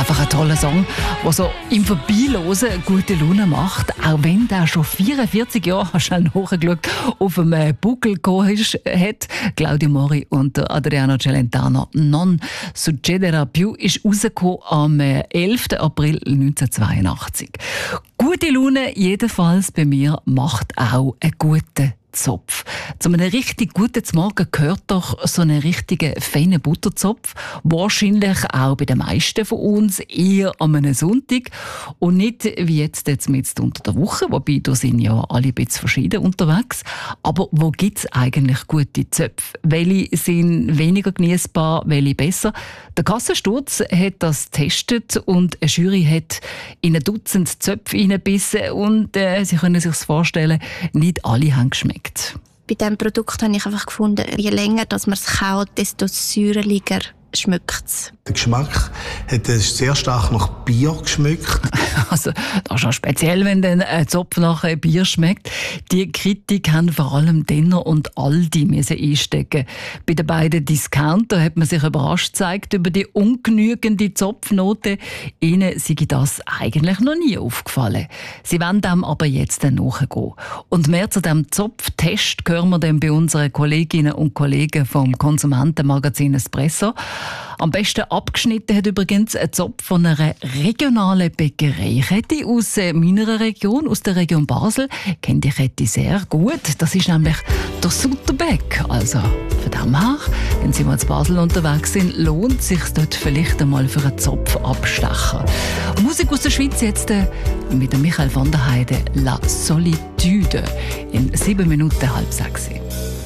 Einfach ein toller Song, der so im Vorbeilosen gute Laune macht. Auch wenn der schon 44 Jahre, hast du nachgeschaut, auf dem Buckel hat. Claudio Mori und Adriano Celentano. «Non succederà più» ist rausgekommen am 11. April 1982. Gute Laune jedenfalls bei mir macht auch einen guten Zopf. Zu einem richtig guten Morgen gehört doch so einen richtigen feinen Butterzopf. Wahrscheinlich auch bei den meisten von uns eher an einem Sonntag und nicht wie jetzt mit unter der Woche, wobei da sind ja alle ein bisschen verschieden unterwegs. Aber wo gibt es eigentlich gute Zöpfe? Welche sind weniger genießbar, welche besser? Der Kassensturz hat das getestet und eine Jury hat in ein Dutzend Zöpfe reingebissen und Sie können sich das vorstellen, nicht alle haben geschmeckt. Bei diesem Produkt habe ich einfach gefunden, je länger dass man es kaut, desto säuerlicher schmeckt es. Der Geschmack hat sehr stark nach Bier geschmeckt. Also, das ist auch speziell, wenn dann ein Zopf nach Bier schmeckt. Die Kritik haben vor allem Denner und Aldi müssen einstecken. Bei den beiden Discounter hat man sich überrascht gezeigt über die ungenügende Zopfnote. Ihnen sei das eigentlich noch nie aufgefallen. Sie wollen dem aber jetzt nachgehen. Und mehr zu diesem Zopftest hören wir dann bei unseren Kolleginnen und Kollegen vom Konsumentenmagazin Espresso. Am besten abgeschnitten hat übrigens ein Zopf von einer regionalen Bäckereikette aus meiner Region, aus der Region Basel. Ich kenne die Kette sehr gut. Das ist nämlich der Sutterbäck. Also von dem her, wenn Sie mal in Basel unterwegs sind, lohnt es sich dort vielleicht einmal für einen Zopf abstechen. Musik aus der Schweiz jetzt mit Michael van der Heide, «La Solitude» in 7 Minuten, 5:30.